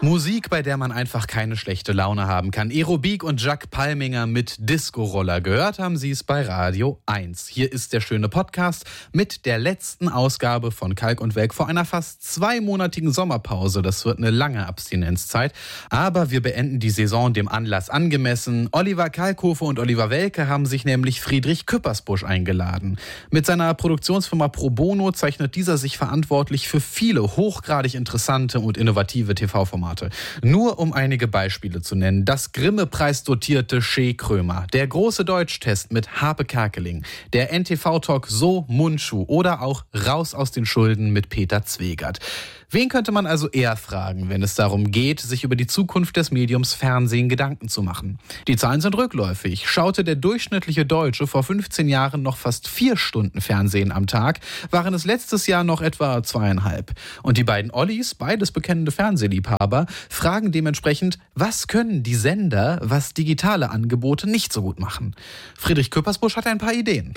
Musik, bei der man einfach keine schlechte Laune haben kann. Aerobik und Jack Palminger mit Disco-Roller. Gehört haben Sie es bei Radio 1. Hier ist der schöne Podcast mit der letzten Ausgabe von Kalk und Welk vor einer fast 2-monatigen Sommerpause. Das wird eine lange Abstinenzzeit. Aber wir beenden die Saison dem Anlass angemessen. Oliver Kalkofe und Oliver Welke haben sich nämlich Friedrich Küppersbusch eingeladen. Mit seiner Produktionsfirma Pro Bono zeichnet dieser sich verantwortlich für viele hochgradig interessante und innovative TV-Formate. Nur um einige Beispiele zu nennen. Das Grimme-Preis dotierte Shea Krömer, der große Deutschtest mit Harpe Kerkeling, der NTV-Talk So Mundschuh oder auch Raus aus den Schulden mit Peter Zwegert. Wen könnte man also eher fragen, wenn es darum geht, sich über die Zukunft des Mediums Fernsehen Gedanken zu machen? Die Zahlen sind rückläufig. Schaute der durchschnittliche Deutsche vor 15 Jahren noch fast 4 Stunden Fernsehen am Tag, waren es letztes Jahr noch etwa 2,5. Und die beiden Ollis, beides bekennende Fernsehliebhaber, fragen dementsprechend, was können die Sender, was digitale Angebote nicht so gut machen? Friedrich Küppersbusch hat ein paar Ideen.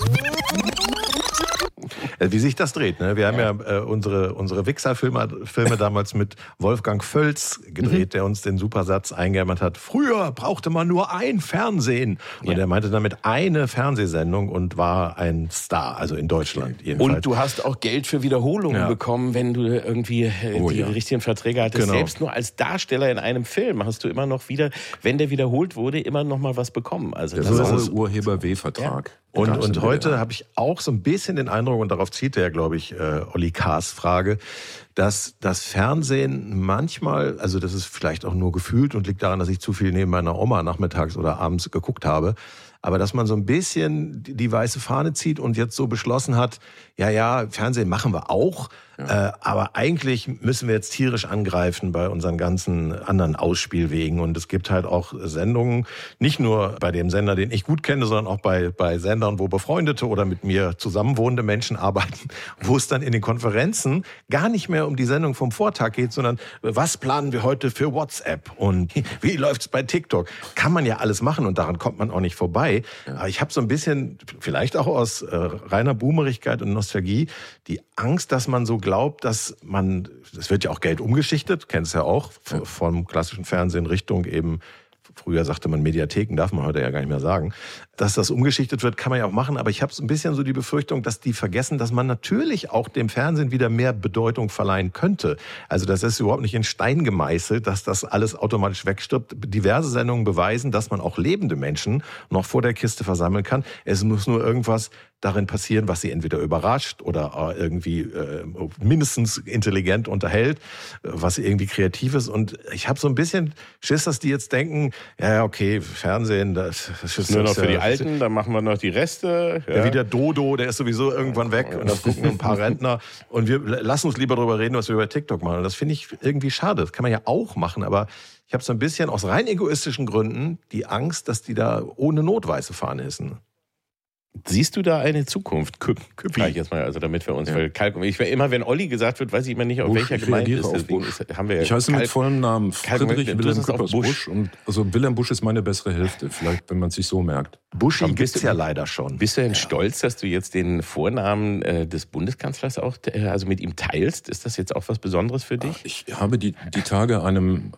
Wie sich das dreht, ne? Wir haben ja unsere Wichser-Filme damals mit Wolfgang Völz gedreht, der uns den Supersatz eingehämmert hat. Früher brauchte man nur ein Fernsehen. Und er meinte damit eine Fernsehsendung und war ein Star, also in Deutschland jedenfalls. Und du hast auch Geld für Wiederholungen bekommen, wenn du irgendwie die richtigen Verträge hattest. Genau. Selbst nur als Darsteller in einem Film hast du immer noch wieder, wenn der wiederholt wurde, immer noch mal was bekommen. Also das ist Urheber-W-Vertrag. Ja. Und heute habe ich auch so ein bisschen den Eindruck, und darauf zieht ja, glaube ich, Olli Kahrs Frage, dass das Fernsehen manchmal, also das ist vielleicht auch nur gefühlt und liegt daran, dass ich zu viel neben meiner Oma nachmittags oder abends geguckt habe, aber dass man so ein bisschen die weiße Fahne zieht und jetzt so beschlossen hat, ja, Fernsehen machen wir auch, aber eigentlich müssen wir jetzt tierisch angreifen bei unseren ganzen anderen Ausspielwegen. Und es gibt halt auch Sendungen, nicht nur bei dem Sender, den ich gut kenne, sondern auch bei Sendern, wo befreundete oder mit mir zusammenwohnende Menschen arbeiten, wo es dann in den Konferenzen gar nicht mehr um die Sendung vom Vortag geht, sondern was planen wir heute für WhatsApp und wie läuft's bei TikTok? Kann man ja alles machen und daran kommt man auch nicht vorbei. Aber ich habe so ein bisschen, vielleicht auch aus reiner Boomerigkeit und Nostalgie, die Angst, dass man so glaubt, dass man, es wird ja auch Geld umgeschichtet, kennst du ja auch, vom klassischen Fernsehen Richtung eben, früher sagte man Mediatheken, darf man heute ja gar nicht mehr sagen. Dass das umgeschichtet wird, kann man ja auch machen, aber ich habe so ein bisschen so die Befürchtung, dass die vergessen, dass man natürlich auch dem Fernsehen wieder mehr Bedeutung verleihen könnte. Also das ist überhaupt nicht in Stein gemeißelt, dass das alles automatisch wegstirbt. Diverse Sendungen beweisen, dass man auch lebende Menschen noch vor der Kiste versammeln kann. Es muss nur irgendwas darin passieren, was sie entweder überrascht oder irgendwie mindestens intelligent unterhält, was irgendwie kreativ ist. Und ich habe so ein bisschen Schiss, dass die jetzt denken, ja, okay, Fernsehen, das ist nur noch für die Alten, dann machen wir noch die Reste. Ja. Wie der Dodo, der ist sowieso irgendwann weg und das gucken ein paar Rentner. Und wir lassen uns lieber darüber reden, was wir über TikTok machen. Und das finde ich irgendwie schade. Das kann man ja auch machen, aber ich habe so ein bisschen aus rein egoistischen Gründen die Angst, dass die da ohne Not weiße Fahne hissen. Siehst du da eine Zukunft? Frage ich jetzt mal, also damit wir uns, weil immer wenn Olli gesagt wird, weiß ich immer nicht, auf welcher Gemeinde ist. Deswegen haben wir ich heiße mit vollem Namen Friedrich Wilhelm Küppersbusch und also Wilhelm Busch ist meine bessere Hälfte, vielleicht, wenn man es sich so merkt. Buschi gibt's ja leider schon. Bist du denn stolz, dass du jetzt den Vornamen des Bundeskanzlers auch, also mit ihm teilst? Ist das jetzt auch was Besonderes für dich? Ich habe die Tage einem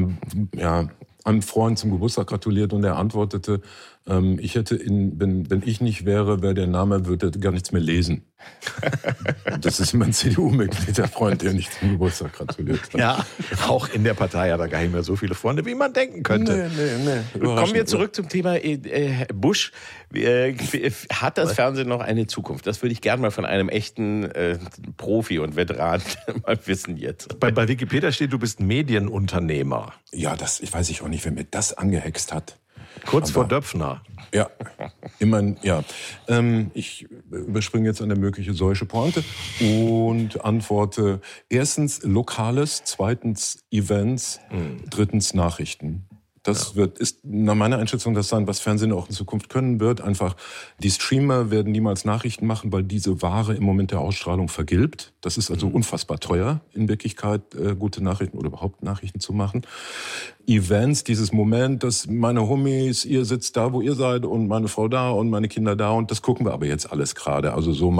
Freund zum Geburtstag gratuliert und er antwortete, ich hätte wenn ich nicht wäre der Name, würde gar nichts mehr lesen. Das ist immer ein CDU-Mitglied, der Freund, der nicht zum Geburtstag gratuliert hat. Ja, auch in der Partei hat er gar nicht mehr so viele Freunde, wie man denken könnte. Nee. Kommen wir zurück zum Thema Busch. Hat das Fernsehen noch eine Zukunft? Das würde ich gerne mal von einem echten Profi und Veteran mal wissen jetzt. Bei Wikipedia steht, du bist Medienunternehmer. Ja, ich weiß auch nicht, wer mir das angehext hat. Kurz vor Döpfner. Ja, immerhin, ja. Ich überspringe jetzt eine mögliche solche Pointe und antworte erstens Lokales, zweitens Events, drittens Nachrichten. Das ist nach meiner Einschätzung das sein, was Fernsehen auch in Zukunft können wird. Einfach, die Streamer werden niemals Nachrichten machen, weil diese Ware im Moment der Ausstrahlung vergilbt. Das ist also unfassbar teuer, in Wirklichkeit gute Nachrichten oder überhaupt Nachrichten zu machen. Events, dieses Moment, dass meine Homies, ihr sitzt da, wo ihr seid und meine Frau da und meine Kinder da und das gucken wir aber jetzt alles gerade. Also so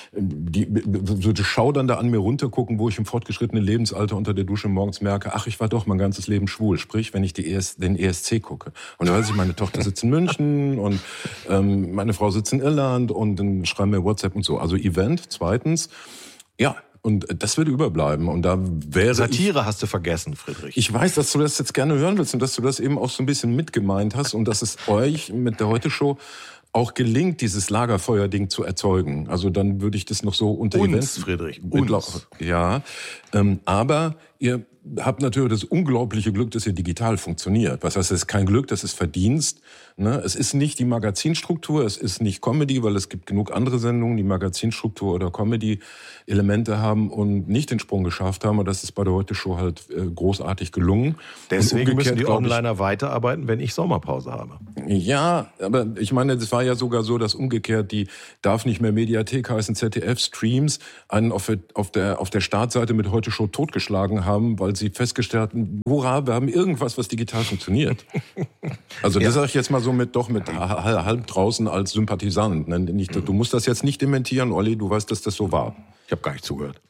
so die Schaudernde an mir runtergucken, wo ich im fortgeschrittenen Lebensalter unter der Dusche morgens merke, ach, ich war doch mein ganzes Leben schwul. Sprich, wenn ich den ESC gucke. Und da weiß ich, meine Tochter sitzt in München und meine Frau sitzt in Irland und dann schreiben wir WhatsApp und so. Also Event, zweitens, ja, und das würde überbleiben. Und da wäre Satire hast du vergessen, Friedrich. Ich weiß, dass du das jetzt gerne hören willst und dass du das eben auch so ein bisschen mitgemeint hast und dass es euch mit der Heute-Show auch gelingt, dieses Lagerfeuer-Ding zu erzeugen. Also dann würde ich das noch so unter Events... Friedrich, Ja, aber ihr habt natürlich das unglaubliche Glück, dass ihr digital funktioniert. Was heißt, es ist kein Glück, das ist Verdienst. Ne? Es ist nicht die Magazinstruktur, es ist nicht Comedy, weil es gibt genug andere Sendungen, die Magazinstruktur oder Comedy-Elemente haben und nicht den Sprung geschafft haben. Und das ist bei der Heute-Show halt großartig gelungen. Deswegen müssen die Onliner weiterarbeiten, wenn ich Sommerpause habe. Ja, aber ich meine, es war ja sogar so, dass umgekehrt die darf nicht mehr Mediathek heißen, ZDF-Streams einen auf der Startseite mit Heute-Show totgeschlagen haben, weil sie festgestellt haben, hurra, wir haben irgendwas, was digital funktioniert. Also das sage ich jetzt mal so mit halb draußen als Sympathisant. Du musst das jetzt nicht dementieren, Olli, du weißt, dass das so war. Ich habe gar nicht zugehört.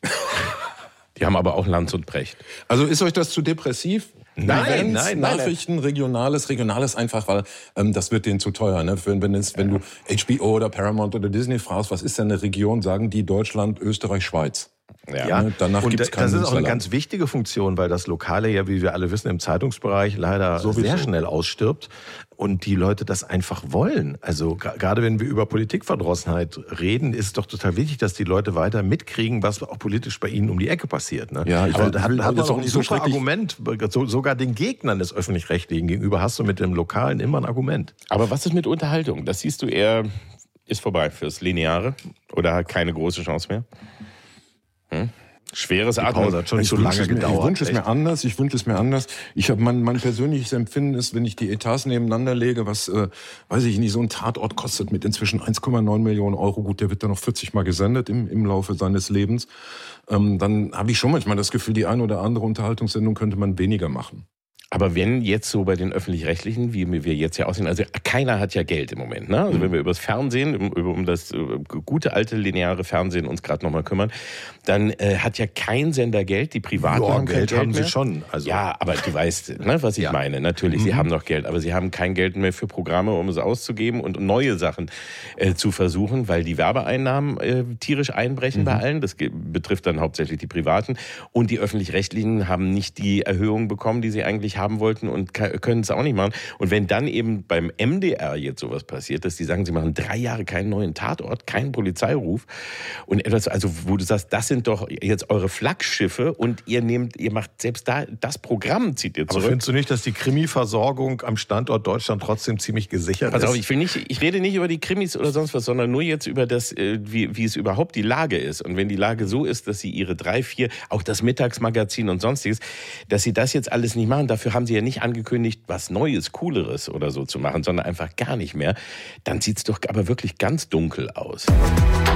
Die haben aber auch Lanz und Precht. Also ist euch das zu depressiv? Nein. Nachrichten, Regionales einfach, weil das wird denen zu teuer. Ne? Wenn du HBO oder Paramount oder Disney fragst, was ist denn eine Region, sagen die Deutschland, Österreich, Schweiz. Ja, danach und gibt's das ist auch eine ganz wichtige Funktion, weil das Lokale ja, wie wir alle wissen, im Zeitungsbereich leider sehr schnell ausstirbt und die Leute das einfach wollen. Also gerade wenn wir über Politikverdrossenheit reden, ist es doch total wichtig, dass die Leute weiter mitkriegen, was auch politisch bei ihnen um die Ecke passiert. Ne? Ja, aber da hat man das auch ein super Argument, sogar den Gegnern des Öffentlich-Rechtlichen gegenüber hast du mit dem Lokalen immer ein Argument. Aber was ist mit Unterhaltung? Das siehst du eher, ist vorbei fürs Lineare oder hat keine große Chance mehr? Schweres Atmen. Hat schon nicht so lange gedauert. Ich wünsche es mir anders. Ich habe mein persönliches Empfinden ist, wenn ich die Etats nebeneinander lege, was, weiß ich nicht, so ein Tatort kostet mit inzwischen 1,9 Millionen Euro. Gut, der wird dann noch 40 Mal gesendet im Laufe seines Lebens. Dann habe ich schon manchmal das Gefühl, die eine oder andere Unterhaltungssendung könnte man weniger machen. Aber wenn jetzt so bei den Öffentlich-Rechtlichen, wie wir jetzt ja aussehen, also keiner hat ja Geld im Moment. Ne? Also wenn wir über das Fernsehen, um das gute alte lineare Fernsehen uns gerade nochmal kümmern, dann hat ja kein Sender Geld, die Privaten haben kein Geld haben mehr. sie schon. Also. Ja, aber du weißt, ne, was ich meine. Natürlich, sie haben noch Geld, aber sie haben kein Geld mehr für Programme, um es auszugeben und neue Sachen zu versuchen, weil die Werbeeinnahmen tierisch einbrechen bei allen. Das betrifft dann hauptsächlich die Privaten. Und die Öffentlich-Rechtlichen haben nicht die Erhöhung bekommen, die sie eigentlich haben wollten und können es auch nicht machen. Und wenn dann eben beim MDR jetzt sowas passiert, dass die sagen, sie machen 3 Jahre keinen neuen Tatort, keinen Polizeiruf und etwas, also wo du sagst, das sind doch jetzt eure Flaggschiffe und ihr macht selbst da das Programm, zieht ihr zurück. Aber findest du nicht, dass die Krimi-Versorgung am Standort Deutschland trotzdem ziemlich gesichert ist? Also ich rede nicht über die Krimis oder sonst was, sondern nur jetzt über das, wie es überhaupt die Lage ist. Und wenn die Lage so ist, dass sie ihre 3, 4, auch das Mittagsmagazin und sonstiges, dass sie das jetzt alles nicht machen, dafür haben sie ja nicht angekündigt, was Neues, Cooleres oder so zu machen, sondern einfach gar nicht mehr, dann sieht es doch aber wirklich ganz dunkel aus.